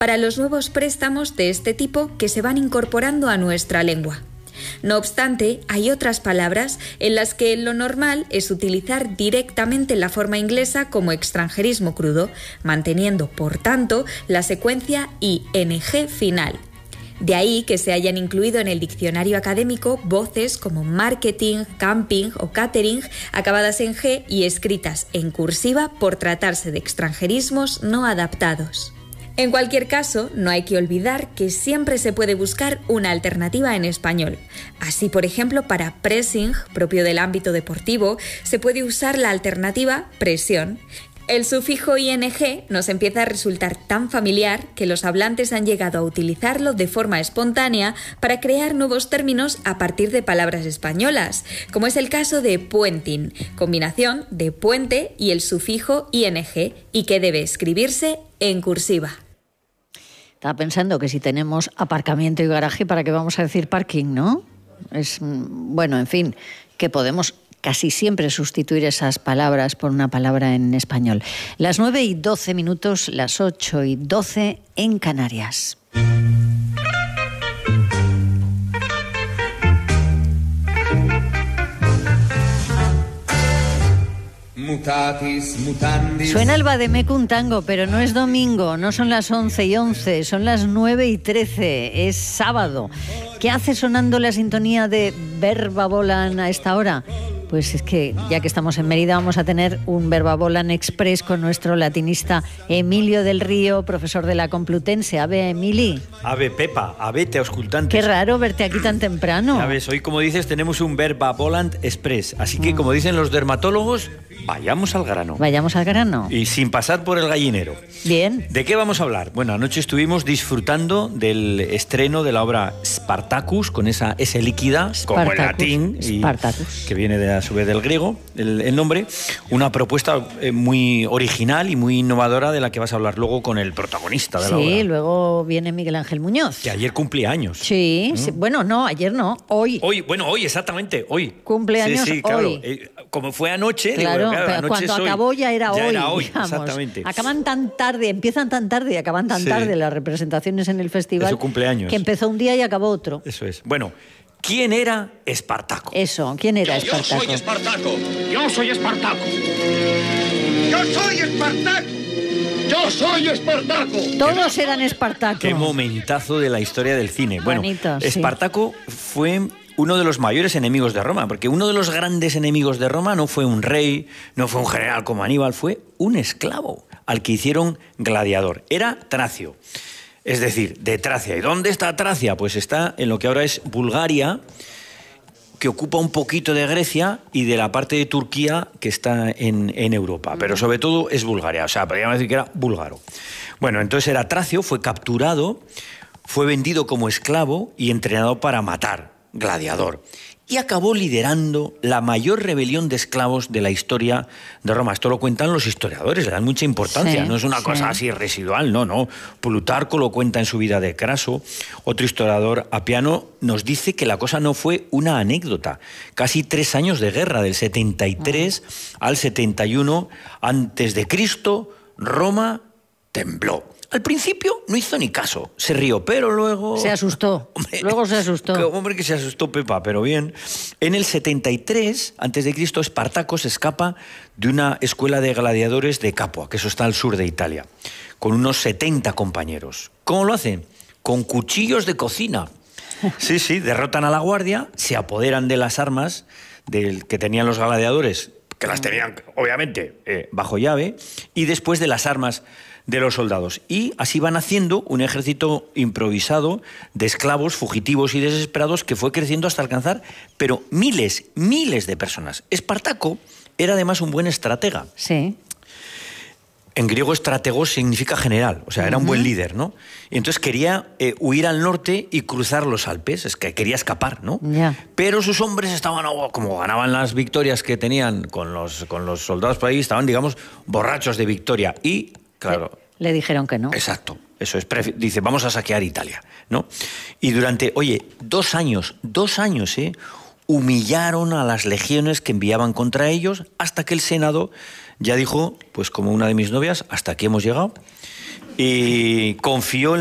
para los nuevos préstamos de este tipo que se van incorporando a nuestra lengua. No obstante, hay otras palabras en las que lo normal es utilizar directamente la forma inglesa como extranjerismo crudo, manteniendo, por tanto, la secuencia ing final. De ahí que se hayan incluido en el diccionario académico voces como marketing, camping o catering acabadas en G y escritas en cursiva por tratarse de extranjerismos no adaptados. En cualquier caso, no hay que olvidar que siempre se puede buscar una alternativa en español. Así, por ejemplo, para pressing, propio del ámbito deportivo, se puede usar la alternativa presión. El sufijo ing nos empieza a resultar tan familiar que los hablantes han llegado a utilizarlo de forma espontánea para crear nuevos términos a partir de palabras españolas, como es el caso de puenting, combinación de puente y el sufijo ing, y que debe escribirse en cursiva. Estaba pensando que si tenemos aparcamiento y garaje, ¿para qué vamos a decir parking, no? Bueno, en fin, que podemos casi siempre sustituir esas palabras por una palabra en español. Las 9:12, las 8:12 en Canarias. Mutatis mutandis. Suena el Vademecum Tango, pero no es domingo, no son las 11:11, son las 9:13, es sábado. ¿Qué hace sonando la sintonía de Verba Volant a esta hora? Pues es que ya que estamos en Mérida vamos a tener un Verba Volant Express con nuestro latinista Emilio del Río, profesor de la Complutense. Ave, Emili. Ave, Pepa, avete, auscultantes. Qué raro verte aquí tan temprano. Ya ves, hoy, como dices, tenemos un Verba Volant Express. Así que, como dicen los dermatólogos, vayamos al grano. Vayamos al grano. Y sin pasar por el gallinero. Bien. ¿De qué vamos a hablar? Bueno, anoche estuvimos disfrutando del estreno de la obra Spartacus, con esa S líquida, como el latín, y que viene a su vez del griego, el nombre. Una propuesta muy original y muy innovadora de la que vas a hablar luego con el protagonista de la obra. Sí, luego viene Miguel Ángel Muñoz. Que ayer cumplía años. Sí, sí, bueno, no, ayer no, hoy. Hoy, exactamente, hoy. Cumpleaños sí, claro. Hoy. Como fue anoche, claro, digo, pero cuando acabó ya era hoy. Digamos. Exactamente. Acaban tan tarde, empiezan tan tarde y acaban tan tarde las representaciones en el festival. De su cumpleaños. Que empezó un día y acabó otro. Eso es. Bueno, ¿quién era Espartaco? Eso, ¿quién era Espartaco? Yo soy Espartaco. Yo soy Espartaco. ¡Yo soy Espartaco! ¡Yo soy Espartaco! Todos eran Espartaco. Qué momentazo de la historia del cine. Bueno, bonito, sí. Espartaco fue uno de los mayores enemigos de Roma, porque uno de los grandes enemigos de Roma no fue un rey, no fue un general como Aníbal, fue un esclavo al que hicieron gladiador. Era Tracio, es decir, de Tracia. ¿Y dónde está Tracia? Pues está en lo que ahora es Bulgaria, que ocupa un poquito de Grecia y de la parte de Turquía que está en Europa, pero sobre todo es Bulgaria, o sea, podríamos decir que era búlgaro. Bueno, entonces era Tracio, fue capturado, fue vendido como esclavo y entrenado para matar, gladiador, y acabó liderando la mayor rebelión de esclavos de la historia de Roma. Esto lo cuentan los historiadores, le dan mucha importancia, no es una cosa así residual, no. Plutarco lo cuenta en su vida de Craso. Otro historiador, Apiano, nos dice que la cosa no fue una anécdota. Casi 3 años de guerra, del 73 al 71 antes de Cristo, Roma tembló. Al principio no hizo ni caso, se rió, pero luego... Se asustó, luego se asustó. Hombre, que se asustó, Pepa, pero bien. En el 73 a.C., Espartaco se escapa de una escuela de gladiadores de Capua, que eso está al sur de Italia, con unos 70 compañeros. ¿Cómo lo hacen? Con cuchillos de cocina. Sí, derrotan a la guardia, se apoderan de las armas que tenían los gladiadores, que las tenían, obviamente, bajo llave, y después de las armas de los soldados. Y así van haciendo un ejército improvisado de esclavos, fugitivos y desesperados que fue creciendo hasta alcanzar, pero miles de personas. Espartaco era además un buen estratega. Sí. En griego, estrategos significa general, o sea, era un buen líder, ¿no? Y entonces quería huir al norte y cruzar los Alpes, es que quería escapar, ¿no? Yeah. Pero sus hombres estaban, como ganaban las victorias que tenían con los soldados por ahí, estaban, digamos, borrachos de victoria. Y, claro... Le dijeron que no. Exacto, eso es. Dice, vamos a saquear Italia, ¿no? Y durante, 2 años, humillaron a las legiones que enviaban contra ellos, hasta que el Senado ya dijo, pues como una de mis novias, hasta aquí hemos llegado. y confió en